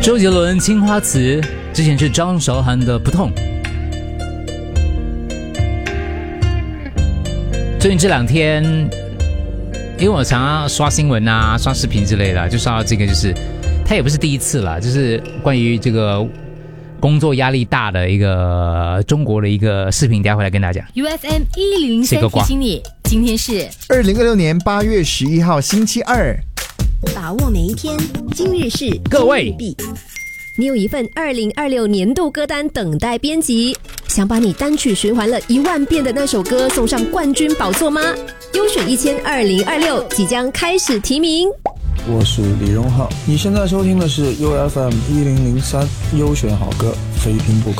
周杰伦《青花瓷》，之前是张韶涵的《不痛》。最近这2天，因为我常常刷新闻啊、刷视频之类的，就刷到这个，就是他也不是第一次了，就是关于这个工作压力大的一个中国的一个视频，等一下回来跟大家讲。 UFM 1003提醒你，今天是 2026年8月11号星期二。 把握每一天，今日事各位， 你有一份2026年度歌单等待编辑，想把你单曲循环了10000遍的那首歌送上冠军宝座吗？优选1000 2026即将开始提名。 我是李荣浩，你现在收听的是 UFM 1003优选好歌，非听不可。